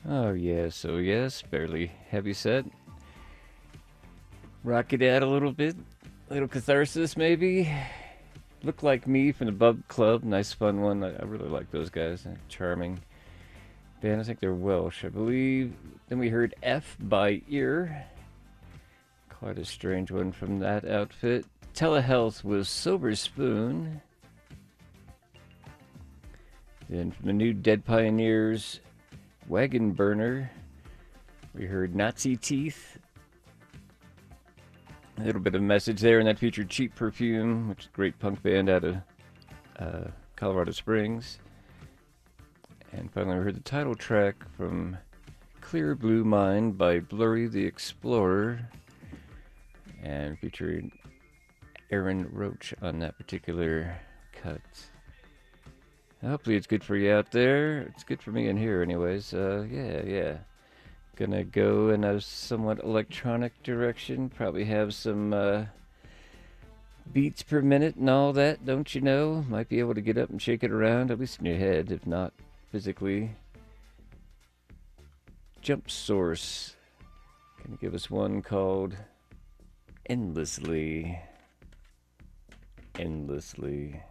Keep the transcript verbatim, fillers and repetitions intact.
Oh yes, oh yes, fairly heavy set. Rock it out a little bit. A little catharsis maybe. Look Like Me from the Bub Club. Nice fun one. I, I really like those guys. Charming band. I think they're Welsh, I believe. Then we heard F by Ear. Quite a strange one from that outfit. Telehealth was Sober Spoon. Then from the new Dead Pioneers, Wagon Burner, we heard Nazi Teeth. A little bit of message there, and that featured Cheap Perfume, which is a great punk band out of uh, Colorado Springs. And finally, we heard the title track from Clear Blue Mind by Blurry the Explorer, and featuring Aaron Roach on that particular cut. Hopefully it's good for you out there. It's good for me in here anyways. Uh, yeah, yeah. Gonna go in a somewhat electronic direction. Probably have some uh, beats per minute and all that, don't you know? Might be able to get up and shake it around, at least in your head, if not physically. Jump Source. Gonna give us one called Endlessly. Endlessly.